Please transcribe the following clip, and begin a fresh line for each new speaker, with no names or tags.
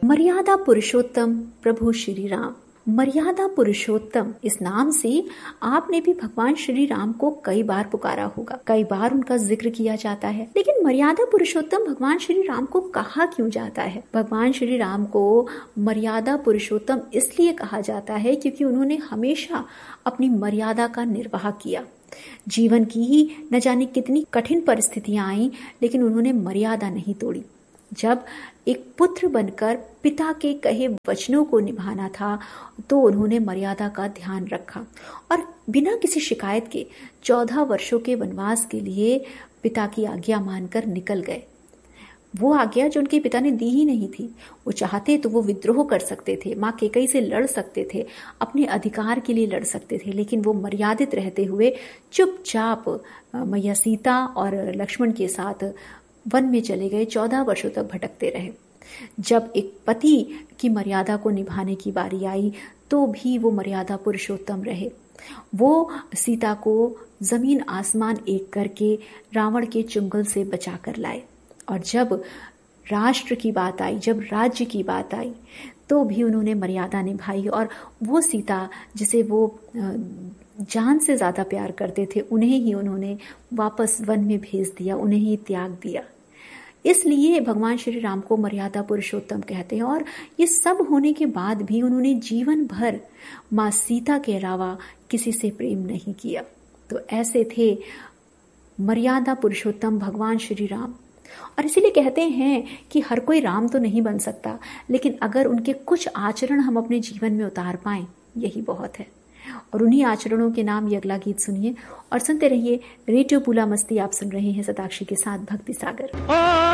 मर्यादा पुरुषोत्तम प्रभु श्री राम। मर्यादा पुरुषोत्तम इस नाम से आपने भी भगवान श्री राम को कई बार पुकारा होगा, कई बार उनका जिक्र किया जाता है। लेकिन मर्यादा पुरुषोत्तम भगवान श्री राम को कहा क्यों जाता है? भगवान श्री राम को मर्यादा पुरुषोत्तम इसलिए कहा जाता है क्योंकि उन्होंने हमेशा अपनी मर्यादा का निर्वाह किया। जीवन की ही न जाने कितनी कठिन परिस्थितियां आई, लेकिन उन्होंने मर्यादा नहीं तोड़ी। जब एक पुत्र बनकर पिता के कहे वचनों को निभाना था तो उन्होंने मर्यादा का ध्यान रखा और बिना किसी शिकायत के 14 वर्षों के वनवास के लिए पिता की आज्ञा मानकर निकल गए। वो आज्ञा जो उनके पिता ने दी ही नहीं थी। वो चाहते तो वो विद्रोह कर सकते थे, माँ कैकेयी से लड़ सकते थे, अपने अधिकार के लिए लड़ सकते थे, लेकिन वो मर्यादित रहते हुए चुपचाप मैया सीता और लक्ष्मण के साथ वन में चले गए। 14 वर्षों तक भटकते रहे। जब एक पति की मर्यादा को निभाने की बारी आई तो भी वो मर्यादा पुरुषोत्तम रहे। वो सीता को जमीन आसमान एक करके रावण के चुंगल से बचा कर लाए। और जब राष्ट्र की बात आई, जब राज्य की बात आई, तो भी उन्होंने मर्यादा निभाई और वो सीता जिसे वो जान से ज्यादा प्यार करते थे, उन्हें ही उन्होंने वापस वन में भेज दिया, उन्हें ही त्याग दिया। इसलिए भगवान श्री राम को मर्यादा पुरुषोत्तम कहते हैं। और ये सब होने के बाद भी उन्होंने जीवन भर माँ सीता के अलावा किसी से प्रेम नहीं किया। तो ऐसे थे मर्यादा पुरुषोत्तम भगवान श्री राम। और इसीलिए कहते हैं कि हर कोई राम तो नहीं बन सकता, लेकिन अगर उनके कुछ आचरण हम अपने जीवन में उतार पाएं, यही बहुत है। और उन्हीं आचरणों के नाम ये अगला गीत सुनिए और सुनते रहिए रेडियो पुला मस्ती। आप सुन रहे हैं सताक्षी के साथ भक्ति सागर।